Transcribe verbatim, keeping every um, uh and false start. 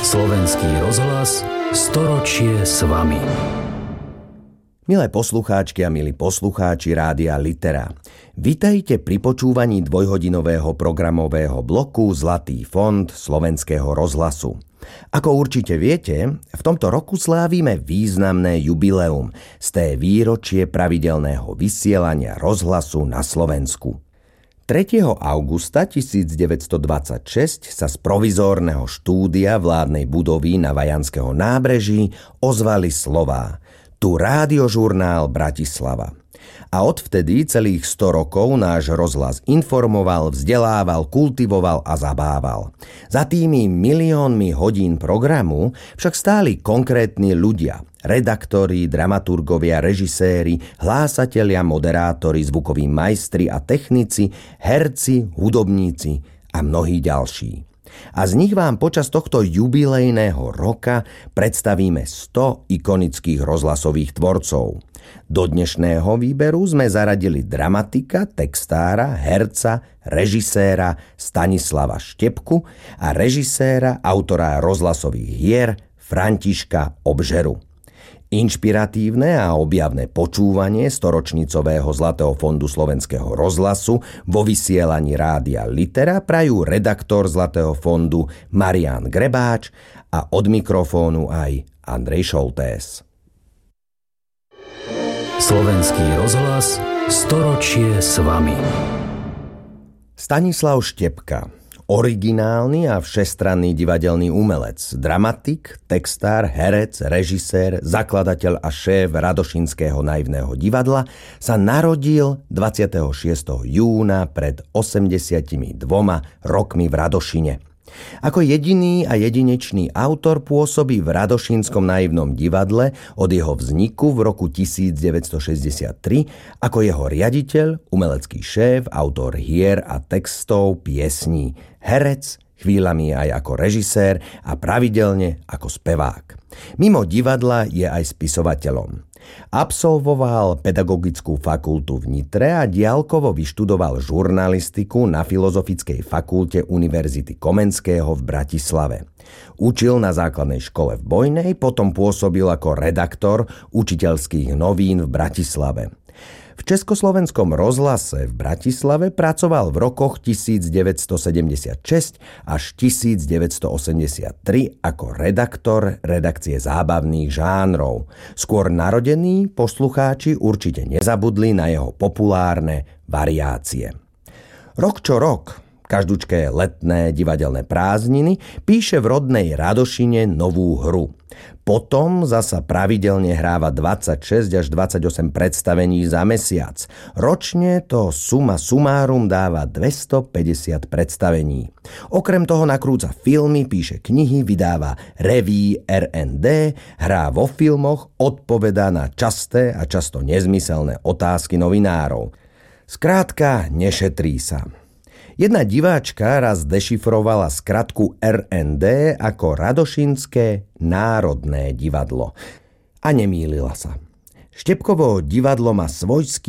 Slovenský rozhlas storočie s vami. Milé poslucháčky a milí poslucháči Rádia Litera, vitajte pri počúvaní dvojhodinového programového bloku Zlatý fond Slovenského rozhlasu. Ako určite viete, v tomto roku slávime významné jubileum, sté výročie pravidelného vysielania rozhlasu na Slovensku. tretieho augusta tisícdeväťstodvadsaťšesť sa z provizórneho štúdia vládnej budovy na Vajanského nábreží ozvali slová: Tu rádiožurnál Bratislava. A odvtedy celých sto rokov náš rozhlas informoval, vzdelával, kultivoval a zabával. Za tými miliónmi hodín programu však stáli konkrétni ľudia, redaktori, dramaturgovia, režiséri, hlásatelia, moderátori, zvukoví majstri a technici, herci, hudobníci a mnohí ďalší. A z nich vám počas tohto jubilejného roka predstavíme sto ikonických rozhlasových tvorcov. Do dnešného výberu sme zaradili dramatika, textára, herca, režiséra Stanislava Štepku a režiséra, autora rozhlasových hier Františka Obžeru. Inšpiratívne a objavné počúvanie storočnicového Zlatého fondu Slovenského rozhlasu vo vysielaní Rádia Litera prajú redaktor Zlatého fondu Marián Grebáč a od mikrofónu aj Andrej Šoltés. Slovenský rozhlas storočie s vami. Stanislav Štepka, originálny a všestranný divadelný umelec, dramatik, textár, herec, režisér, zakladateľ a šéf Radošinského naivného divadla, sa narodil dvadsiateho šiesteho júna pred osemdesiatimi dvoma rokmi v Radošine. Ako jediný a jedinečný autor pôsobí v Radošínskom naivnom divadle od jeho vzniku v roku tisícdeväťstošesťdesiattri ako jeho riaditeľ, umelecký šéf, autor hier a textov, piesní, herec, chvíľami aj ako režisér a pravidelne ako spevák. Mimo divadla je aj spisovateľom. Absolvoval pedagogickú fakultu v Nitre a diaľkovo vyštudoval žurnalistiku na Filozofickej fakulte Univerzity Komenského v Bratislave. Učil na základnej škole v Bojnej, potom pôsobil ako redaktor učiteľských novín v Bratislave. V Československom rozhlase v Bratislave pracoval v rokoch tisícdeväťstosedemdesiatšesť až tisícdeväťstoosemdesiattri ako redaktor redakcie zábavných žánrov. Skôr narodení poslucháči určite nezabudli na jeho populárne variácie. Rok čo rok, každúčké letné divadelné prázdniny, píše v rodnej Radošine novú hru. Potom zasa pravidelne hráva dvadsaťšesť až dvadsaťosem predstavení za mesiac. Ročne to suma sumárum dáva dvestopäťdesiat predstavení. Okrem toho nakrúca filmy, píše knihy, vydáva reví er en dé, hrá vo filmoch, odpovedá na časté a často nezmyselné otázky novinárov. Skrátka, nešetrí sa. Jedna diváčka raz dešifrovala skratku er en dé ako Radošinské národné divadlo. A nemýlila sa. Štepkovo divadlo má svojský